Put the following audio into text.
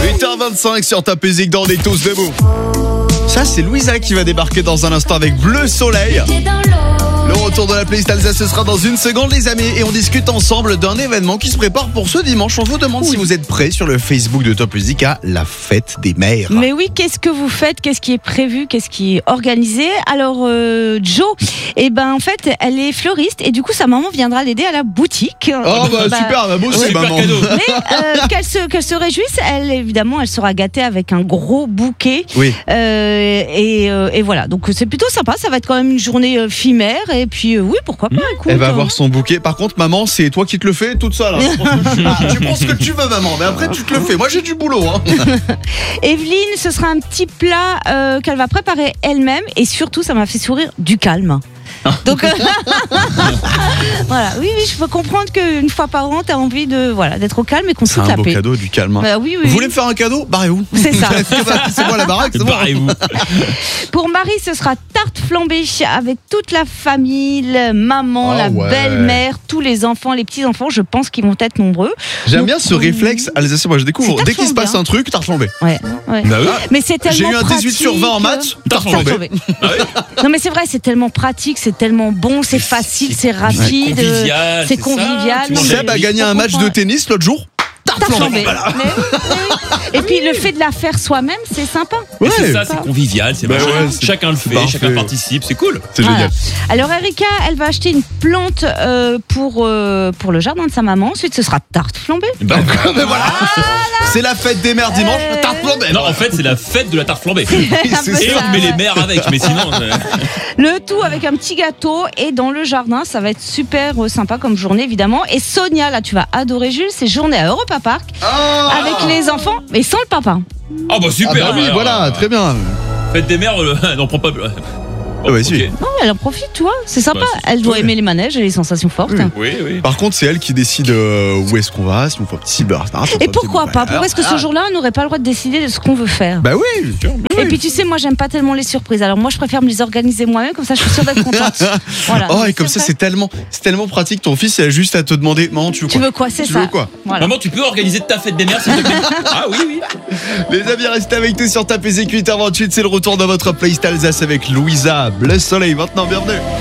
8h25 sur Top Music dans des tous debout. Ça, c'est Louisa qui va débarquer dans un instant avec Bleu Soleil. Le retour de la playlist Alsace, ce sera dans une seconde, les amis. Et on discute ensemble d'un événement qui se prépare pour ce dimanche. On vous demande si vous êtes prêts sur le Facebook de Top Music à la fête des mères. Mais oui, qu'est-ce que vous faites? Qu'est-ce qui est prévu? Qu'est-ce qui est organisé? Alors, Jo, en fait, elle est fleuriste et du coup, sa maman viendra l'aider à la boutique. Oh, super, bah, moi aussi, maman. Mais qu'elle se réjouisse, évidemment, elle sera gâtée avec un gros bouquet. Oui. Et voilà, donc c'est plutôt sympa. Ça va être quand même une journée fille-mère. Et puis, oui, pourquoi pas, écoute. Elle va avoir son bouquet. Par contre, maman, c'est toi qui te le fais toute seule. Tu penses que tu veux, maman, mais après, tu te le fais. Moi, j'ai du boulot. Evelyne, ce sera un petit plat qu'elle va préparer elle-même. Et surtout, ça m'a fait sourire, du calme. Donc voilà, oui, je peux comprendre qu'une fois par an, t'as envie d'être au calme et qu'on se foute la paix. C'est un beau cadeau, du calme. Bah, oui. Vous voulez me faire un cadeau? Barrez-vous. C'est ça. C'est moi la baraque, c'est bon. Barrez-vous. Pour Marie, ce sera tarte flambée avec toute la famille, maman, la belle-mère, tous les enfants, les petits-enfants. Je pense qu'ils vont être nombreux. J'aime bien ce réflexe alsacien. Moi, je découvre. Dès qu'il se passe un truc, tarte flambée. Ouais. Bah oui. Mais c'est tellement J'ai eu un 18 pratique, sur 20 en maths, tarte flambée. Non, mais c'est vrai, c'est tellement pratique, c'est tellement bon, c'est facile, c'est rapide, c'est convivial. Seb a gagné un match de tennis l'autre jour. Tarte flambée. Et puis le fait de la faire soi-même, c'est sympa. Ouais. C'est ça, c'est convivial, c'est chacun le fait, chacun participe, c'est cool. C'est génial. Alors Erika, elle va acheter une plante pour le jardin de sa maman. Ensuite, ce sera tarte flambée. C'est la fête des mères dimanche, tarte flambée. Non, en fait, c'est la fête de la tarte flambée. Et on met les mères avec, mais sinon. Le tout avec un petit gâteau et dans le jardin, ça va être super sympa comme journée évidemment. Et Sonia, là, tu vas adorer Jules, c'est journée à Europa Park avec les enfants, mais sans le papa. Ah bah super. Ah bah oui, voilà, très bien. Fête des mères, n'en prend pas. Si. Non, elle en profite, tu vois, c'est sympa. Elle doit aimer les manèges et les sensations fortes. Oui. Par contre, c'est elle qui décide où est-ce qu'on va, si on fait un petit beurre. Et pourquoi pas? Pourquoi est-ce que ce jour-là, on n'aurait pas le droit de décider de ce qu'on veut faire? Bah oui, bien sûr. Et puis tu sais, moi j'aime pas tellement les surprises. Alors moi je préfère me les organiser moi-même, comme ça je suis sûre d'être contente. Voilà. Oh, et comme ça c'est tellement pratique. Ton fils il a juste à te demander, maman, tu veux quoi? C'est ça. Tu veux quoi? Voilà. Maman, tu peux organiser ta fête des mères, s'il te plaît? Ah oui. Les amis, restez avec nous sur Top Music 8h28. C'est le retour de votre playlist Alsace avec Louisa, Bleu Soleil. Maintenant, bienvenue.